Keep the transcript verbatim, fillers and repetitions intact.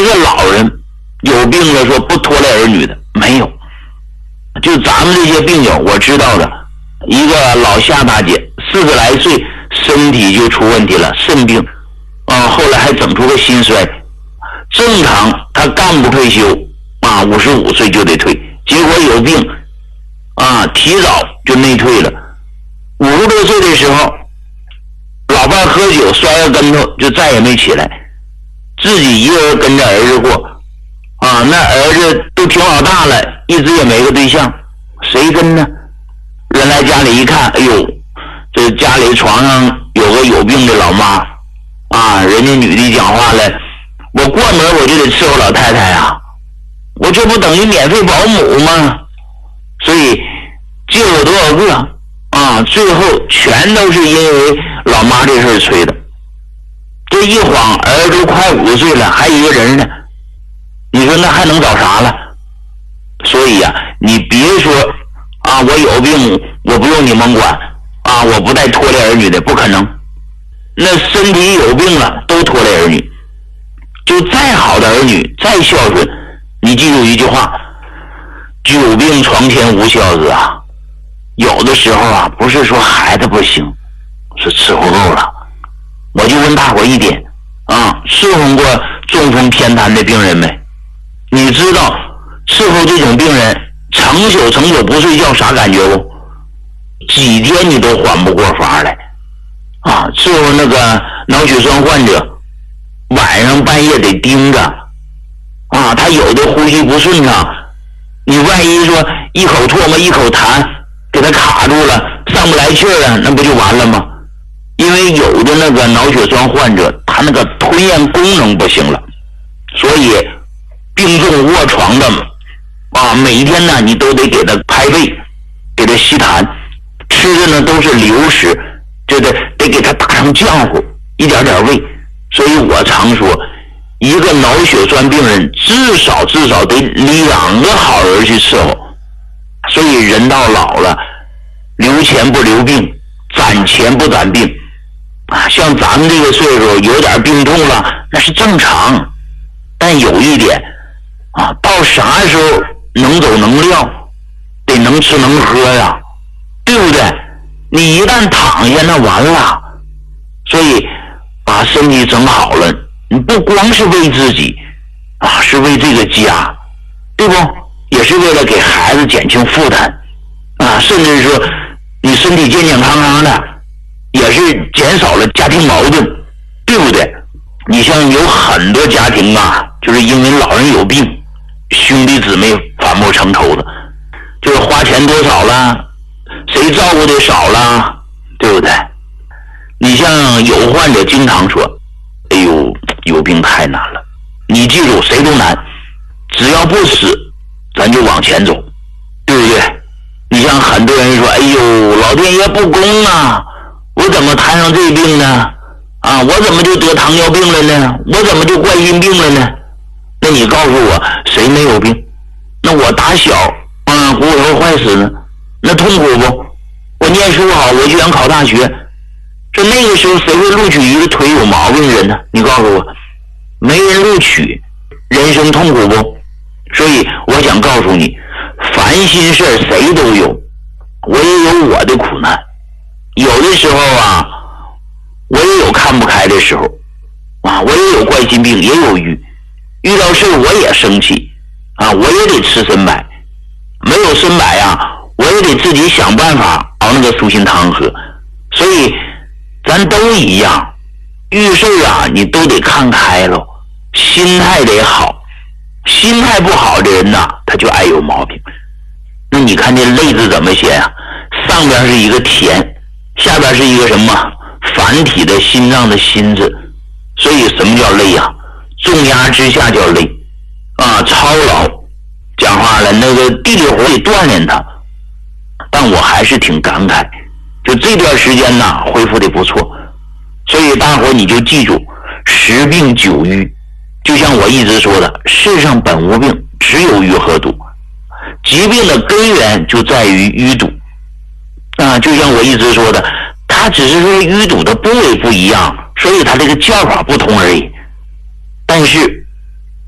个老人有病了说不拖累儿女的没有。就咱们这些病友我知道的，一个老夏大姐四十来岁身体就出问题了，肾病啊，后来还整出个心衰。正常她干部退休啊，五十五岁就得退，结果有病啊，提早就内退了。五十多岁的时候，老伴喝酒摔个跟头就再也没起来，自己一个人跟着儿子过啊，那儿子都挺老大了，一直也没个对象，谁跟呢？人来家里一看，哎呦，这家里床上有个有病的老妈啊，人家女的讲话了，我过门我就得伺候老太太啊，我这不等于免费保姆吗？所以救了多少个啊，最后全都是因为老妈这事催的。这一晃儿都快五十岁了，还一个人呢，你说那还能找啥了？所以呀、啊，你别说啊，我有病我不用你们管啊，我不带拖累儿女的，不可能。那身体有病了都拖累儿女，就再好的儿女再孝顺，你记住一句话，久病床前无孝子啊。有的时候啊，不是说孩子不行，是伺候够了。我就问大伙一点啊，伺候过中风偏瘫的病人没？你知道伺候这种病人成宿成宿不睡觉啥感觉不？几天你都缓不过法来啊！伺候那个脑血栓患者，晚上半夜得盯着啊，他有的呼吸不顺畅，你万一说一口唾沫一口痰给他卡住了，上不来气儿啊，那不就完了吗？因为有的那个脑血栓患者，他那个吞咽功能不行了，所以病重卧床的啊，每天呢你都得给他拍背，给他吸痰，吃的呢都是流食，就得得给他打上浆糊，一点点喂。所以我常说，一个脑血栓病人至少至少得两个好人去伺候。所以人到老了，留钱不留病，攒钱不攒病啊。像咱们这个岁数有点病痛了，那是正常。但有一点啊，到啥时候能走能撂，得能吃能喝呀，对不对？你一旦躺下那完了。所以把身体整好了，你不光是为自己啊，是为这个家，对不？也是为了给孩子减轻负担啊，甚至说你身体健健康康的，也是减少了家庭矛盾，对不对？你像有很多家庭啊，就是因为老人有病，兄弟姊妹反目成仇的，就是花钱多少了，谁照顾的少了，对不对？你像有患者经常说，哎呦，有病太难了。你记住，谁都难，只要不死咱就往前走，对不对？你像很多人说，哎呦，老天爷不公啊，我怎么摊上这病呢？啊，我怎么就得糖尿病了呢？我怎么就冠心病了呢？那你告诉我，谁没有病？那我打小啊骨头坏死呢，那痛苦不？我念书好，我就想考大学，这那个时候谁会录取一个腿有毛病的人呢？你告诉我，没人录取，人生痛苦不？所以我想告诉你，烦心事谁都有，我也有我的苦难。有的时候啊，我也有看不开的时候啊，我也有冠心病，也有郁，遇到事我也生气啊，我也得吃参白，没有参白啊，我也得自己想办法熬那个舒心汤喝。所以咱都一样，遇事啊你都得看开了，心态得好。心态不好的人呐，他就爱有毛病。那你看这累字怎么写啊？上边是一个田，下边是一个什么繁体的心脏的心字。所以什么叫累啊？重压之下叫累啊，操劳。讲话了，那个地力活得锻炼他。但我还是挺感慨，就这段时间呢恢复的不错。所以大伙你就记住，十病九瘀。就像我一直说的，世上本无病，只有瘀和堵。疾病的根源就在于淤堵啊，就像我一直说的，它只是说淤堵的部位不一样，所以它这个叫法不同而已。但是